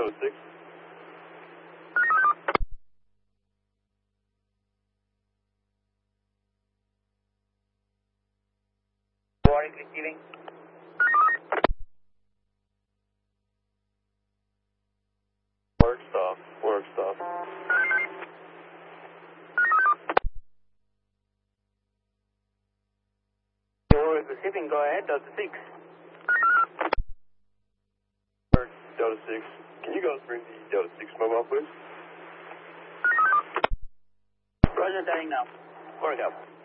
Delta 6. Warning receiving. Work stop. Work stop. Warning receiving, go ahead, Delta 6. Delta 6. Can you guys bring the Delta 6 mobile, please? Roger, dialing now. Work out.